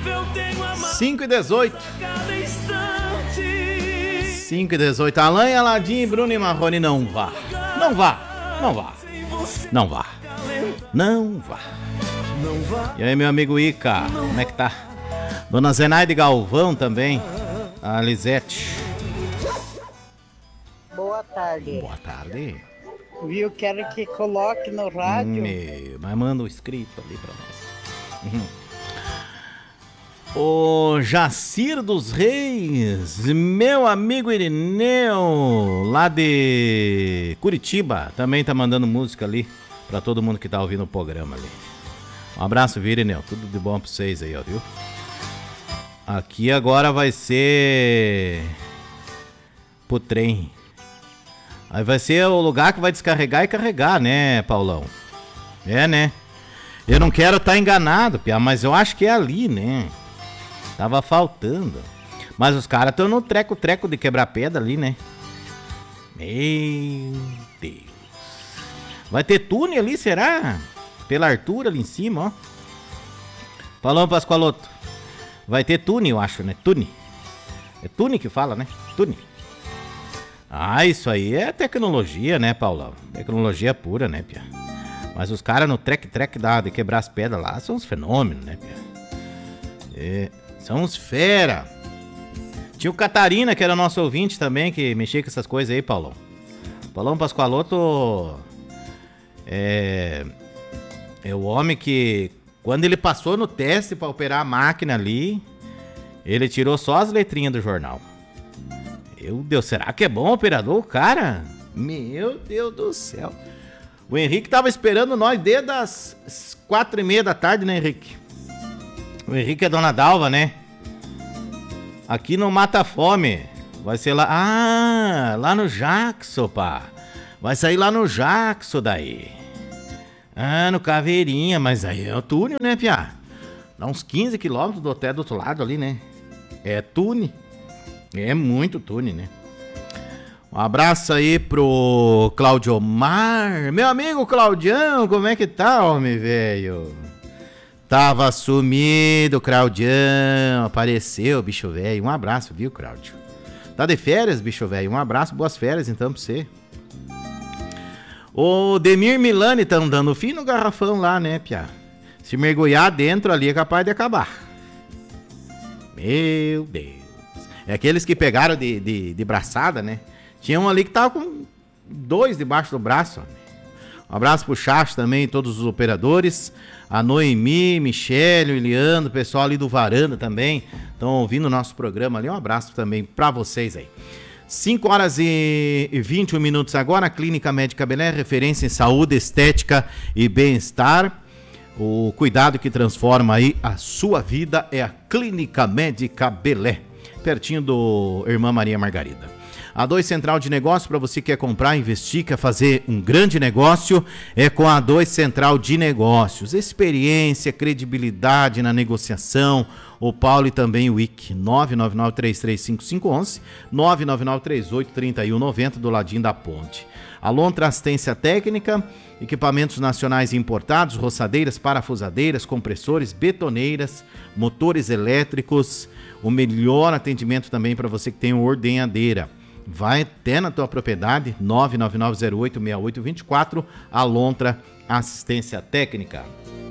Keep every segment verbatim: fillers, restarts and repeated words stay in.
cinco e dezoito. cinco e dezoito. Alain, Aladim, Bruno e Marrone, não vá. Não vá. Não vá. Não vá. Não vá. E aí, meu amigo Ica, como é que tá? Dona Zenaide Galvão também. A Lisete. Boa tarde. Boa tarde. Viu? Quero que coloque no rádio. Meu, mas manda o escrito ali pra nós. Uhum. O Jacir dos Reis, meu amigo Irineu, lá de Curitiba, também tá mandando música ali pra todo mundo que tá ouvindo o programa ali. Um abraço, viu, Irineu? Tudo de bom pra vocês aí, ó, viu? Aqui agora vai ser pro trem. Aí vai ser o lugar que vai descarregar e carregar, né, Paulão? É, né? Eu não quero estar tá enganado, Pia, mas eu acho que é ali, né? Tava faltando. Mas os caras estão no treco-treco de quebrar pedra ali, né? Meu Deus. Vai ter túnel ali, será? Pela altura ali em cima, ó. Paulão Pascoaloto. Vai ter túnel, eu acho, né? Túnel. É túnel que fala, né? Túnel. Ah, isso aí é tecnologia, né, Paulão? Tecnologia pura, né, Pia? Mas os caras no trek-trek de quebrar as pedras lá são uns fenômenos, né, Pia? É, são uns fera. Tinha o Catarina, que era nosso ouvinte também, que mexia com essas coisas aí, Paulão. Paulão Pascoaloto é, é o homem que, quando ele passou no teste pra operar a máquina ali, ele tirou só as letrinhas do jornal. Meu Deus, será que é bom operador, cara? Meu Deus do céu. O Henrique tava esperando nós desde as quatro e meia da tarde, né, Henrique? O Henrique é Dona Dalva, né? Aqui no Mata Fome. Vai ser lá... Ah, lá no Jackson, pá. Vai sair lá no Jackson daí. Ah, no Caveirinha. Mas aí é o túnel, né, piá? Dá uns quinze quilômetros do hotel do outro lado ali, né? É túnel. É muito túnel, né? Um abraço aí pro Claudio Mar. Meu amigo Claudião, como é que tá, homem, velho? Tava sumido, Claudião. Apareceu, bicho velho. Um abraço, viu, Claudio? Tá de férias, bicho velho? Um abraço, boas férias então pra você. O Demir Milani tá dando fim no garrafão lá, né, piá? Se mergulhar dentro ali é capaz de acabar. Meu Deus. É aqueles que pegaram de, de, de braçada, né? Tinha um ali que tava com dois debaixo do braço. Ó. Um abraço pro Chacho também, todos os operadores. A Noemi, Michele, o Iliano, o pessoal ali do Varanda também. Estão ouvindo o nosso programa ali. Um abraço também pra vocês aí. cinco horas e vinte e um minutos agora. A Clínica Médica Belé, referência em saúde, estética e bem-estar. O cuidado que transforma aí a sua vida é a Clínica Médica Belé. Pertinho do Irmã Maria Margarida. A dois Central de Negócios, para você que quer comprar, investir, quer fazer um grande negócio, é com a dois Central de Negócios. Experiência, credibilidade na negociação. O Paulo e também o I C. nove nove nove, três três cinco cinco um um, nove nove nove, três oito três um nove zero, do ladinho da ponte. A Lontra Assistência Técnica, equipamentos nacionais importados, roçadeiras, parafusadeiras, compressores, betoneiras, motores elétricos. O melhor atendimento também para você que tem uma ordenhadeira. Vai até na tua propriedade, nove nove nove zero oito seis oito dois quatro, a Lontra Assistência Técnica.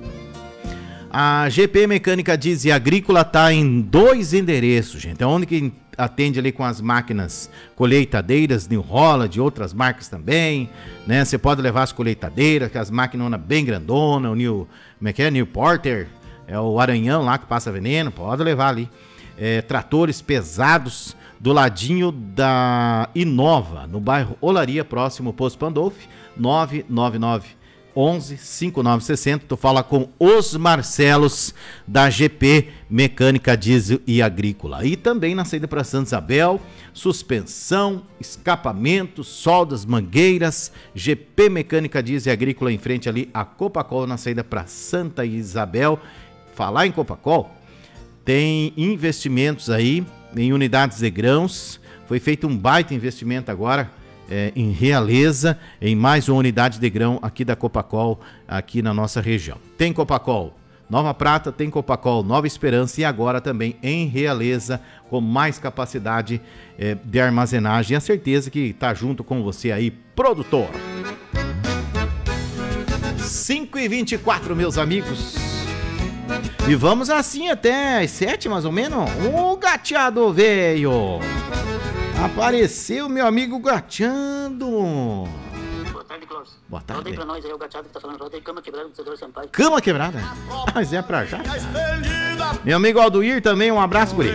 A G P Mecânica Diesel e Agrícola está em dois endereços, gente. É onde que atende ali com as máquinas colheitadeiras, New Holland, de outras marcas também, né? Você pode levar as colheitadeiras, que as máquinas bem grandonas, o New, como é que é? New Porter, é o Aranhão lá que passa veneno, pode levar ali. É, tratores pesados do ladinho da Inova, no bairro Olaria, próximo ao Posto Pandolf, nove nove nove, onze, cinquenta e nove sessenta. Tu fala com os Marcelos da G P Mecânica Diesel e Agrícola. E também na saída para Santa Isabel, suspensão, escapamento, soldas, mangueiras, G P Mecânica Diesel e Agrícola em frente ali a Copacol, na saída para Santa Isabel. Falar em Copacol, tem investimentos aí em unidades de grãos. Foi feito um baita investimento agora é, em Realeza, em mais uma unidade de grão aqui da Copacol, aqui na nossa região. Tem Copacol Nova Prata tem Copacol, Nova Esperança e agora também em Realeza, com mais capacidade eh, de armazenagem. A certeza que tá junto com você aí, produtor. cinco e vinte e quatro, meus amigos. E vamos assim até as sete, mais ou menos. O gateado veio. Apareceu meu amigo gateando. Boa tarde, Clóvis. Boa tarde. Roda aí pra nós aí, o gateado que tá falando. Roda aí, Cama Quebrada do Teodoro Sampaio. Cama quebrada? Mas é pra já. Meu amigo Aldoir também, um abraço por ele.